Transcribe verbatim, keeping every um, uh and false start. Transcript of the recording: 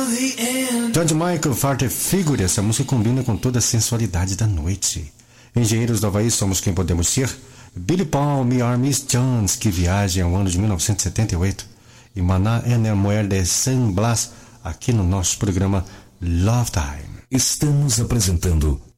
George Michael, Father Figure, essa música combina com toda a sensualidade da noite. Engenheiros do Havaí, Somos Quem Podemos Ser. Billy Paul, Me Are Miss Jones, Que Viagem, ao ano de mil novecentos e setenta e oito. E Maná Enel Moer de San Blas, aqui no nosso programa Love Time. Estamos apresentando